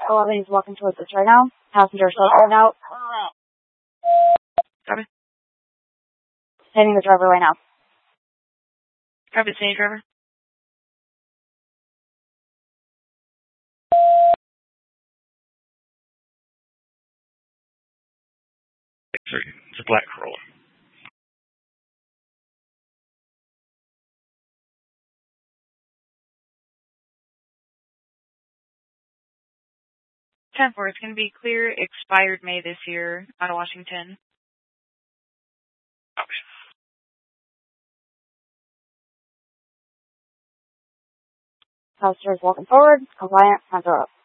11 is walking towards us right now. Passenger still going out. Copy. Hitting the driver right now. Copy, same driver. It's a black Corolla. It's going to be clear, expired May this year, out of Washington. Okay. Passenger is walking forward. Compliant. Hands are up.